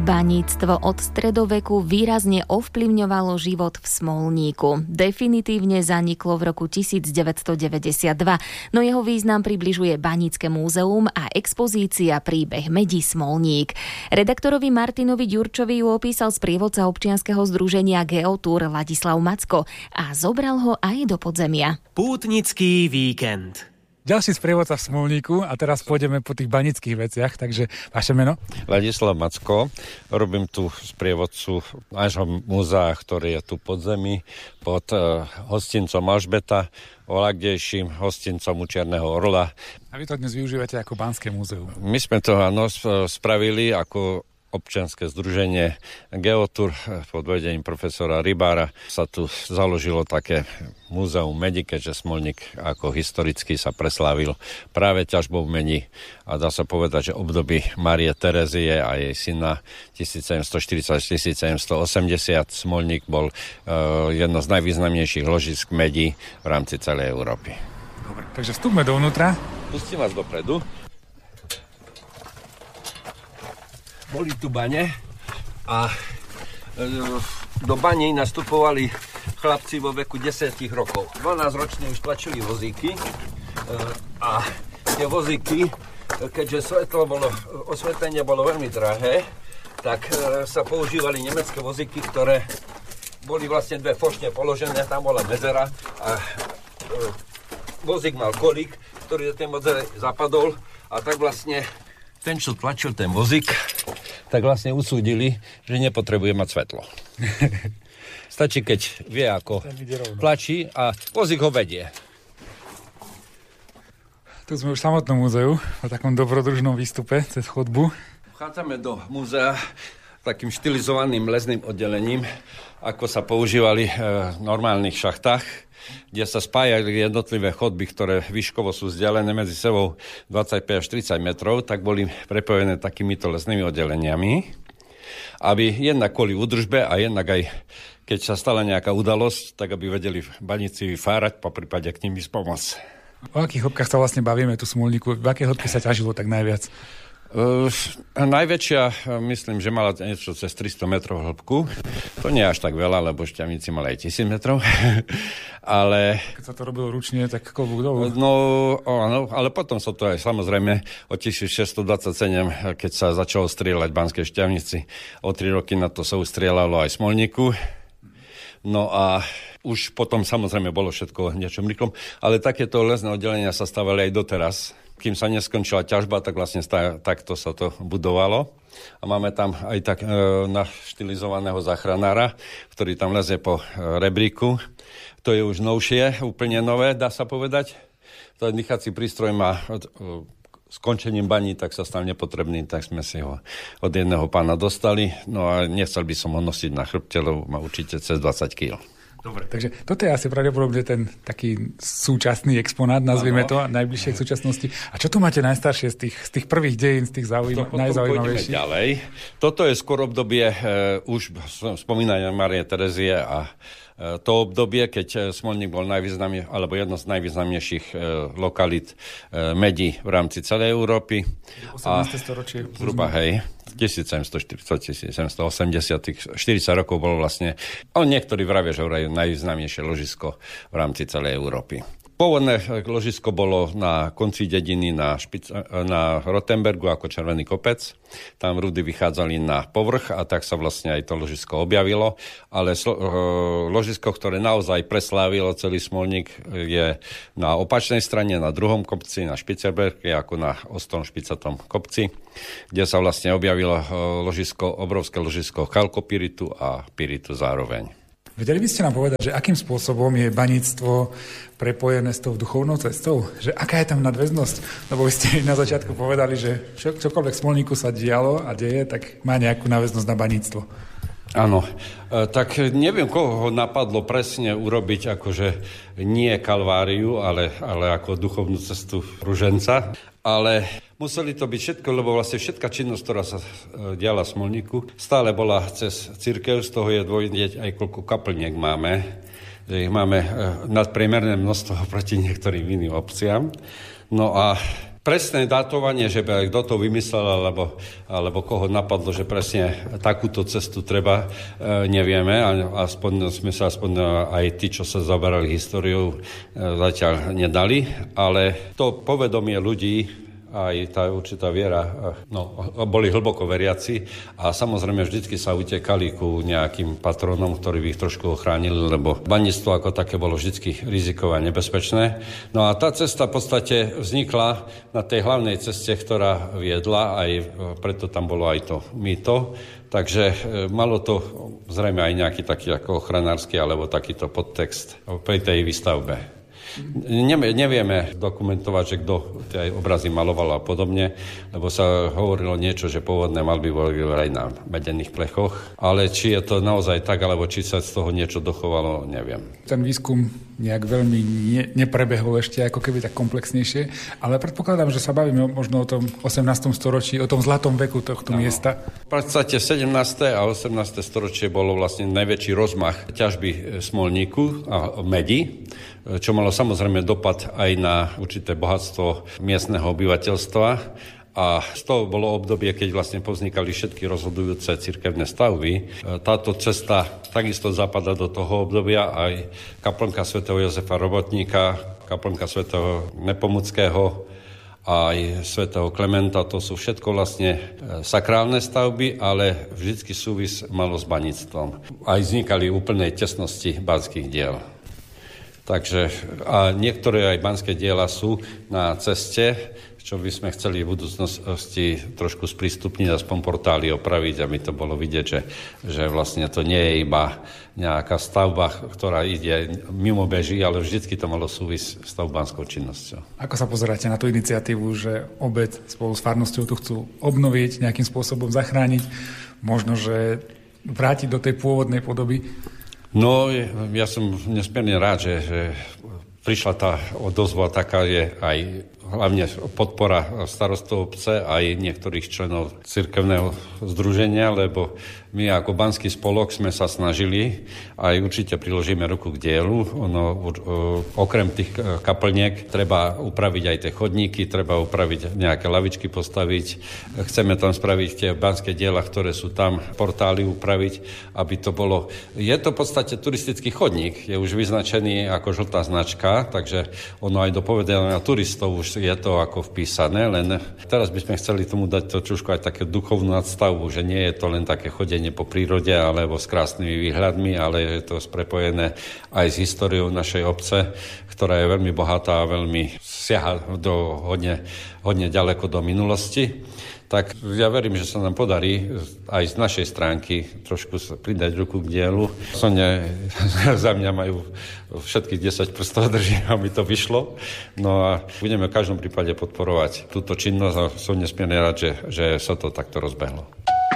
Baníctvo od stredoveku výrazne ovplyvňovalo život v Smolníku. Definitívne zaniklo v roku 1992, no jeho význam približuje Banícke múzeum a expozícia Príbeh medí Smolník. Redaktorovi Martinovi Ďurčovi ju opísal sprievodca občianskeho združenia Geotour Ladislav Macko a zobral ho aj do podzemia. Pútnický víkend. Ďalší sprievodca v Smolníku a teraz pôjdeme po tých baníckych veciach, takže vaše meno? Ladislav Macko, robím tu sprievodcu nášho múzea, ktorý je tu pod zemi, pod hostincom Alžbeta, voľakdejším hostincom u Čierneho orla. A vy to dnes využívate ako Banské múzeum? My sme to spravili ako občianske združenie Geotour pod vedením profesora Rybára. Sa tu založilo také múzeum medí, keďže Smolník ako historicky sa preslávil práve ťažbou medí. A dá sa povedať, že období Márie Terezie a jej syna 1740-1780 Smolník bol jedno z najvýznamnejších ložisk medí v rámci celej Európy. Dobre, takže vstúpme dovnútra. Pustím vás dopredu. Boli tu bane a do baní nastupovali chlapci vo veku 10 rokov. 12-roční už tlačili vozíky a tie vozíky, keďže osvetlenie bolo veľmi drahé, tak sa používali nemecké vozíky, ktoré boli vlastne dve fošne položené, tam bola medzera a vozík mal kolík, ktorý do tej medzere zapadol a tak vlastne ten, čo tlačil ten vozík, tak vlastne usúdili, že nepotrebuje mať svetlo. Stačí, keď vie, ako tlačí a vozík ho vedie. Tu sme už v samotnom múzeu, po takom dobrodružnom výstupe cez chodbu. Vchádzame do múzea takým štilizovaným lezným oddelením, ako sa používali v normálnych šachtách, kde sa spájali jednotlivé chodby, ktoré výškovo sú vzdialené medzi sebou 25 až 30 metrov, tak boli prepojené takýmito lesnými oddeleniami, aby jednak kvôli údržbe a jednak aj keď sa stala nejaká udalosť, tak aby vedeli baníci vyfárať, poprípade k nim ísť pomôcť. O akých hĺbkach sa vlastne bavíme tu v Smolníku? V akej hĺbke sa ťažilo tak najviac? Najväčšia, myslím, že mala niečo cez 300 metrov hĺbku. To nie je až tak veľa, lebo Šťavnici mali aj 1000 metrov. Ale keď sa to robilo ručne, tak klobúk dolu. No, ale potom sa to aj samozrejme od 1627, keď sa začalo strieľať v Banskej Šťavnici. O 3 roky na to sa už strieľalo aj v Smolníku. No a už potom samozrejme bolo všetko niečom rýchlom, ale takéto lesné oddelenia sa stávali aj doteraz. Kým sa neskončila ťažba, tak vlastne takto sa to budovalo. A máme tam aj tak naštilizovaného záchranára, ktorý tam lezie po rebríku. To je už novšie, úplne nové, dá sa povedať. Ten dýchací prístroj má skončením baní, tak sa stal nepotrebný, tak sme si ho od jedného pána dostali. No a nechcel by som ho nosiť na chrbte, lebo má určite cez 20 kg. Dobre, takže toto je asi pravdepodobne ten taký súčasný exponát, nazvime to, najbližšie k súčasnosti. A čo tu máte najstaršie z tých prvých dejín, z tých najzaujímavejších? Ďalej. Toto je skôr obdobie už spomínania Márie Terezie a to obdobie, keď Smolník bol alebo jedno z najvýznamnejších lokalít medí v rámci celej Európy. 18. storočie. Zhruba, 1740-1780, 40 rokov bolo vlastne, niektorí vravia, že najvýznamnejšie ložisko v rámci celej Európy. Pôvodné ložisko bolo na konci dediny na Rotenbergu ako Červený kopec. Tam rudy vychádzali na povrch a tak sa vlastne aj to ložisko objavilo. Ale ložisko, ktoré naozaj preslávilo celý Smolník, je na opačnej strane, na druhom kopci, na Špicerberge, ako na ostrom špicatom kopci, kde sa vlastne objavilo obrovské ložisko chalkopyritu a pyritu zároveň. Vedeli by ste nám povedať, že akým spôsobom je baníctvo prepojené s tou duchovnou cestou? Že aká je tam nadväznosť? Lebo vy ste na začiatku povedali, že čokoľvek v Smolníku sa dialo a deje, tak má nejakú nadväznosť na baníctvo. Áno, tak neviem, koho napadlo presne urobiť akože nie kalváriu, ale ako duchovnú cestu ruženca. Ale museli to byť všetko, lebo vlastne všetká činnosť, ktorá sa diala v Smolníku, stále bola cez cirkev, z toho je dôjdeť aj koľko kaplniek máme, že ich máme nadpriemerné množstvo proti niektorým iným obciam. No a Presné datovanie, že kto to vymyslel, alebo koho napadlo, že presne takúto cestu treba, nevieme. Aspoň aj tí, čo sa zaberali históriou, zatiaľ nedali. Ale to povedomie ľudí, aj tá určitá viera, boli hlboko veriaci a samozrejme vždycky sa utekali ku nejakým patronom, ktorí by ich trošku ochránili, lebo baníctvo ako také bolo vždycky rizikové a nebezpečné. No a tá cesta v podstate vznikla na tej hlavnej ceste, ktorá viedla, aj preto tam bolo aj to mýto. Takže malo to zrejme aj nejaký taký ako ochranársky alebo takýto podtext pri tej výstavbe. Nevieme dokumentovať, že kto tie obrazy maloval a podobne, lebo sa hovorilo niečo, že pôvodné malby boli aj na medených plechoch, ale či je to naozaj tak, alebo či sa z toho niečo dochovalo, neviem. Ten výskum nejak veľmi neprebehol ešte ako keby tak komplexnejšie, ale predpokladám, že sa bavíme možno o tom 18. storočí, o tom zlatom veku tohto miesta. V podstate 17. a 18. storočie bolo vlastne najväčší rozmach ťažby smolníku a medi, čo malo samozrejme dopad aj na určité bohatstvo miestneho obyvateľstva. A z toho bolo obdobie, keď vlastne povznikali všetky rozhodujúce cirkevné stavby. Táto cesta takisto zapadá do toho obdobia, aj kaplnka svätého Jozefa Robotníka, kaplnka svätého Nepomuckého, aj svätého Klementa, to sú všetko vlastne sakrálne stavby, ale vždycky súvis malo s baníctvom. Aj vznikali v úplnej tesnosti banských diel. Takže a niektoré aj banské diela sú na ceste, čo by sme chceli v budúcnosti trošku sprístupniť, aspoň portály opraviť, aby to bolo vidieť, že vlastne to nie je iba nejaká stavba, ktorá ide mimo beží, ale vždycky to malo súvis s tou banskou činnosťou. Ako sa pozeráte na tú iniciatívu, že obec spolu s farnosťou tu chcú obnoviť, nejakým spôsobom zachrániť, možno, že vrátiť do tej pôvodnej podoby? No, ja som nesmierne rád, že prišla tá odozva, taká je aj hlavne podpora starostov obce aj niektorých členov cirkevného združenia, lebo my ako banský spolok sme sa snažili, aj určite priložíme ruku k dielu. Okrem tých kaplniek treba upraviť aj tie chodníky, treba upraviť nejaké lavičky postaviť. Chceme tam spraviť tie banské diela, ktoré sú tam, portály upraviť, aby to bolo... Je to v podstate turistický chodník, je už vyznačený ako žltá značka, takže ono aj do povedania turistov už je to ako vpísané, len teraz by sme chceli tomu dať to trošku aj také duchovnú nadstavbu, že nie je to len také chodenie po prírode alebo s krásnymi výhľadmi, ale je to prepojené aj s históriou našej obce, ktorá je veľmi bohatá a veľmi siaha do hodne ďaleko do minulosti. Tak ja verím, že sa nám podarí aj z našej stránky trošku pridať ruku k dielu. Sonia za mňa majú všetkých 10 prstov drží, aby to vyšlo. No a budeme v každom prípade podporovať túto činnosť a som nesmierne rád, že sa to takto rozbehlo.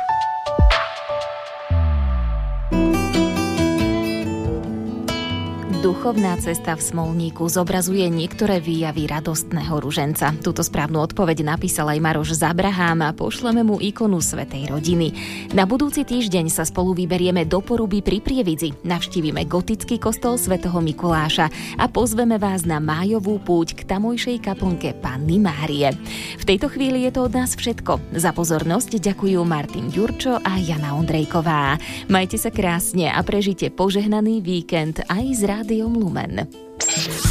Duchovná cesta v Smolníku zobrazuje niektoré výjavy radostného ruženca. Túto správnu odpoveď napísal aj Maroš Zabrahám a pošleme mu ikonu Svätej rodiny. Na budúci týždeň sa spolu vyberieme do Poruby pri Prievidzi. Navštívime gotický kostol svätého Mikuláša a pozveme vás na májovú púť k tamojšej kaplnke Panny Márie. V tejto chvíli je to od nás všetko. Za pozornosť ďakujú Martin Ďurčo a Jana Ondrejková. Majte sa krásne a prežite požehnaný víkend aj z Rádiom Lumen.